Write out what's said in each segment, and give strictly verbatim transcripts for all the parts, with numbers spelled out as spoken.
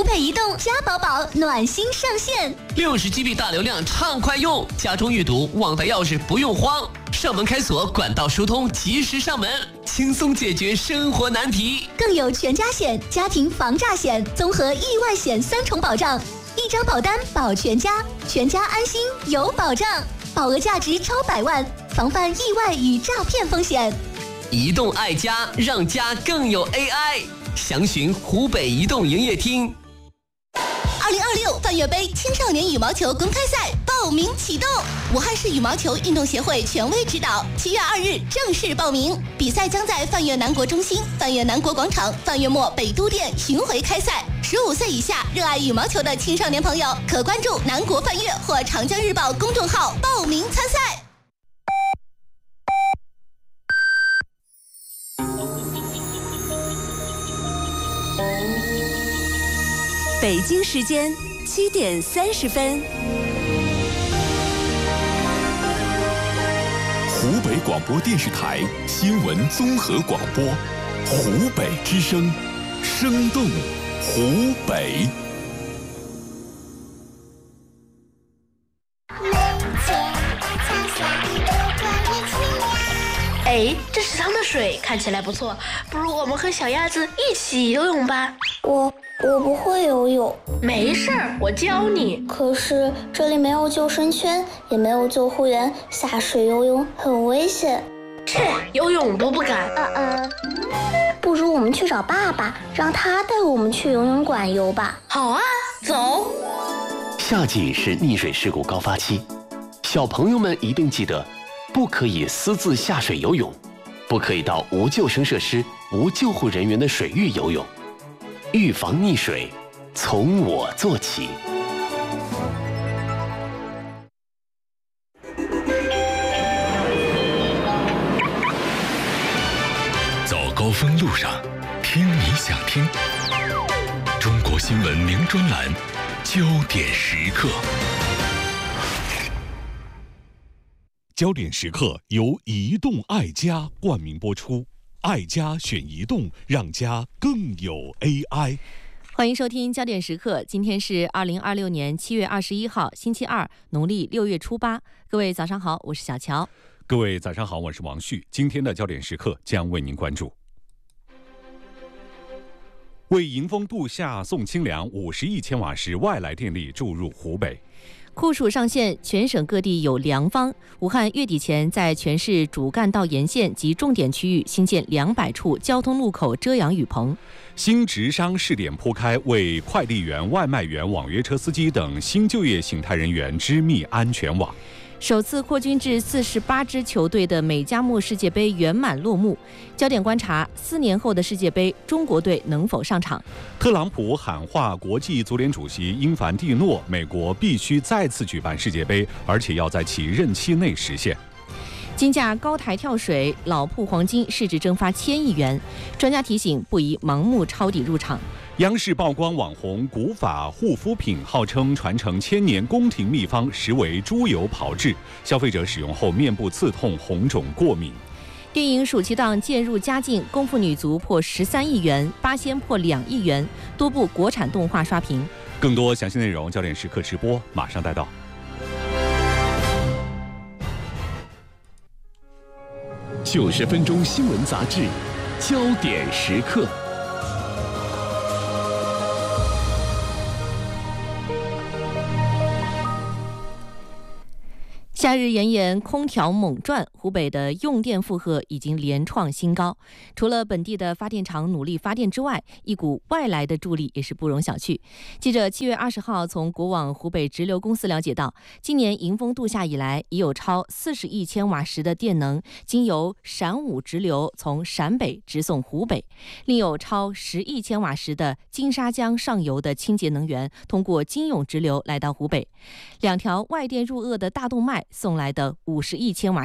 湖北移动家宝宝暖心上线， 六十 G B 大流量畅快用，家中阅读忘带钥匙不用慌，上门开锁管道疏通及时上门，轻松解决生活难题。 更有全家险、家庭防诈险、综合意外险三重保障，一张保单保全家，全家安心有保障，保额价值超百万，防范意外与诈骗风险。 移动爱家，让家更有 A I。详询湖北移动营业厅。 二零二六泛粤杯青少年羽毛球公开赛报名启动，武汉市羽毛球运动协会权威指导，七月二日正式报名。比赛将在泛粤南国中心、泛粤南国广场、泛粤墨北都店巡回开赛。十五岁以下热爱羽毛球的青少年朋友，可关注南国泛粤或长江日报公众号报名参赛。 北京时间七点三十分， 湖北广播电视台新闻综合广播，湖北之声，生动湖北。 哎，这池塘的水看起来不错，不如我们和小鸭子一起游泳吧。 我我不会游泳。 没事儿，我教你。 可是这里没有救生圈，也没有救护员，下水游泳很危险。 切，游泳都不敢。 嗯嗯，不如我们去找爸爸，让他带我们去游泳馆游吧。 好啊，走。 夏季是溺水事故高发期，小朋友们一定记得，不可以私自下水游泳，不可以到无救生设施、无救护人员的水域游泳。预防溺水，从我做起。 走高峰路上，听你想听。中国新闻名专栏，焦点时刻。焦点时刻由移动爱家冠名播出，爱家选移动，让家更有 A I。 欢迎收听焦点时刻，今天是二零二六年七月二十一号，星期二，农历六月初八。各位早上好，我是小乔。 各位早上好，我是王旭。今天的焦点时刻将为您关注：为迎风度夏送清凉，五十亿千瓦时外来电力注入湖北。 酷暑上线，全省各地有良方。武汉月底前在全市主干道沿线及重点区域新建两百处交通路口遮阳雨棚。 新职商试点铺开，为快递员、外卖员、网约车司机等新就业形态人员织密安全网。 首次扩军至四十八支球队的美加墨世界杯圆满落幕。焦点观察：四年后的世界杯，中国队能否上场？ 特朗普喊话国际足联主席英凡蒂诺，美国必须再次举办世界杯，而且要在其任期内实现。 金价高台跳水，老铺黄金市值蒸发千亿元。专家提醒，不宜盲目抄底入场。 央视曝光网红古法护肤品，号称传承千年宫廷秘方，实为猪油炮制，消费者使用后面部刺痛、红肿、过敏。 电影暑期档渐入佳境，功夫女足破十三亿元，八仙破两亿元，多部国产动画刷屏。 更多详细内容，焦点时刻直播马上带到。 九十分钟新闻杂志，焦点时刻。 夏日炎炎，空调猛转，湖北的用电负荷已经连创新高。除了本地的发电厂努力发电之外，一股外来的助力也是不容小觑。记者七月二十号从国网湖北直流公司了解到，今年迎风度夏以来，已有超四十亿千瓦时的电能经由陕武直流从陕北直送湖北，另有超十亿千瓦时的金沙江上游的清洁能源通过金永直流来到湖北。两条外电入鄂的大动脉送来的五十亿千瓦时的电力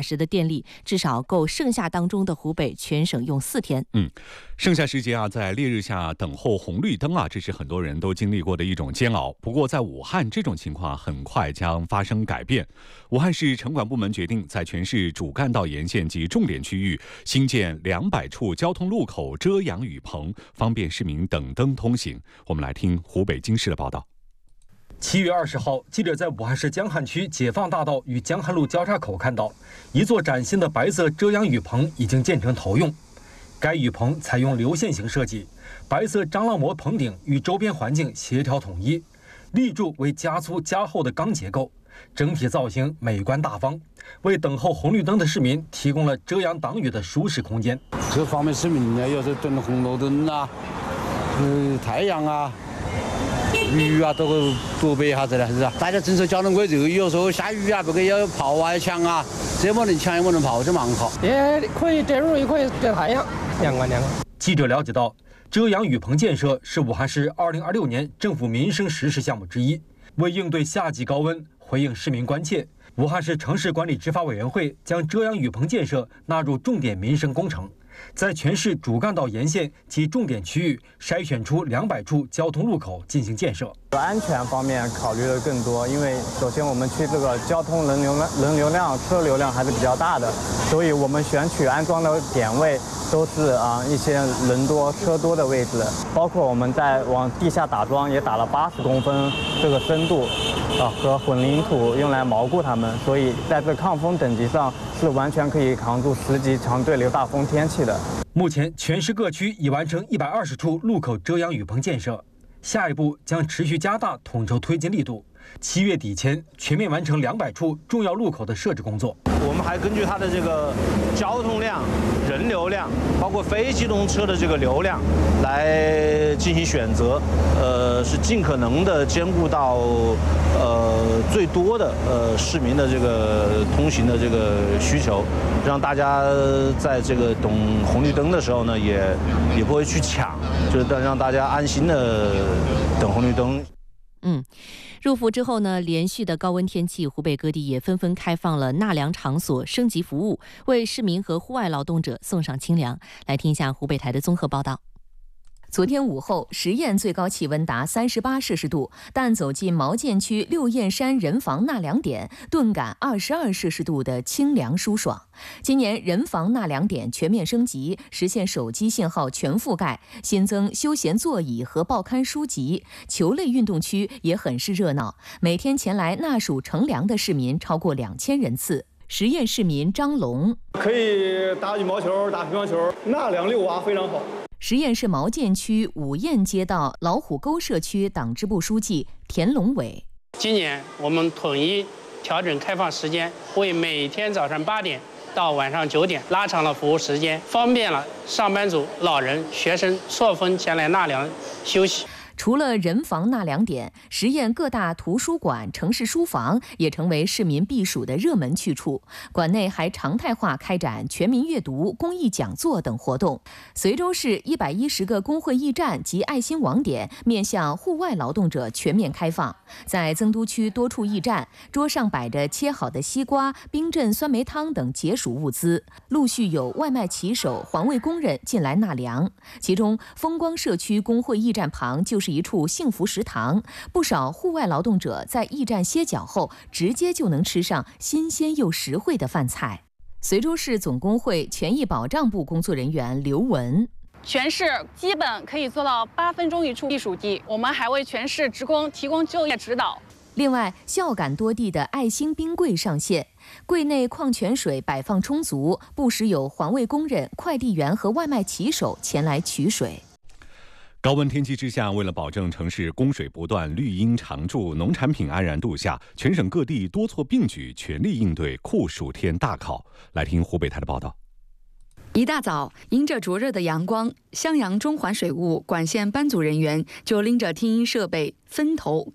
电力，至少够盛夏当中的湖北全省用四天。 嗯，盛夏时节啊，在烈日下等候红绿灯啊，这是很多人都经历过的一种煎熬。不过在武汉，这种情况很快将发生改变。武汉市城管部门决定，在全市主干道沿线及重点区域新建两百处交通路口遮阳雨棚，方便市民等灯通行。我们来听湖北经视的报道。 七月二十号，记者在武汉市江汉区解放大道与江汉路交叉口看到，一座崭新的白色遮阳雨棚已经建成投用。该雨棚采用流线型设计，白色蟑螂膜棚顶与周边环境协调统一，立柱为加粗加厚的钢结构，整体造型美观大方，为等候红绿灯的市民提供了遮阳挡雨的舒适空间。 这方面市民呢，有时等红绿灯啊，呃，太阳啊。雨啊，都会躲避一下子的，是不是？大家遵守交通规则，有时候下雨啊，不可以要跑啊，要抢啊，这么能抢也不能跑，这蛮好。 也可以遮雨，也可以遮太阳，两关两关。 记者了解到，遮阳雨棚建设是武汉市二零二六年政府民生实施项目之一。为应对夏季高温，回应市民关切，武汉市城市管理执法委员会将遮阳雨棚建设纳入重点民生工程。在全市主干道沿线及重点区域筛选出两百处交通路口进行建设。 安全方面考虑的更多，因为首先我们区这个交通人流量、人流量、车流量还是比较大的，所以我们选取安装的点位都是啊一些人多车多的位置，包括我们在往地下打桩也打了八十公分这个深度啊和混凝土用来锚固它们，所以在这抗风等级上是完全可以扛住十级强对流大风天气的。 目前全市各区已完成一百二十处路口遮阳雨棚建设，下一步将持续加大统筹推进力度，七月底前全面完成两百处重要路口的设置工作。 我们还根据它的这个交通量、人流量，包括非机动车的这个流量来进行选择，呃，是尽可能的兼顾到呃最多的呃市民的这个通行的这个需求，让大家在这个等红绿灯的时候呢，也也不会去抢，就是让大家安心的等红绿灯。 嗯。入伏之后呢，连续的高温天气，湖北各地也纷纷开放了纳凉场所升级服务，为市民和户外劳动者送上清凉。来听一下湖北台的综合报道。 昨天午后，十堰最高气温达三十八摄氏度，但走进毛涧区六堰山人防纳凉点，顿感二十二摄氏度的清凉舒爽。今年人防纳凉点全面升级，实现手机信号全覆盖，新增休闲座椅和报刊书籍，球类运动区也很是热闹。每天前来纳暑乘凉的市民超过两千人次。十堰市民张龙： 可以打羽毛球、打乒乓球，纳凉遛娃非常好。 十堰市毛涧区五堰街道老虎沟社区党支部书记田龙伟： 今年我们统一调整开放时间，为每天早上八点到晚上九点拉长了服务时间，方便了上班族、老人、学生错峰前来纳凉休息。 除了人防纳凉点，十堰各大图书馆、城市书房也成为市民避暑的热门去处。馆内还常态化开展全民阅读、公益讲座等活动。随州市一百一十个工会驿站及爱心网点面向户外劳动者全面开放。在增都区多处驿站，桌上摆着切好的西瓜、冰镇酸梅汤等解暑物资，陆续有外卖骑手、环卫工人进来纳凉。其中，风光社区工会驿站旁就是一处幸福食堂，不少户外劳动者在驿站歇脚后，直接就能吃上新鲜又实惠的饭菜。随州市总工会权益保障部工作人员刘文： 全市基本可以做到八分钟一处避暑地，我们还为全市职工提供就业指导。 另外，孝感多地的爱心冰柜上线，柜内矿泉水摆放充足，不时有环卫工人、快递员和外卖骑手前来取水。 高温天气之下，为了保证城市供水不断、绿荫常驻、农产品安然度夏，全省各地多措并举，全力应对酷暑天大考。来听湖北台的报道。 一大早，迎着灼热的阳光，襄阳中环水务管线班组人员就拎着听音设备分头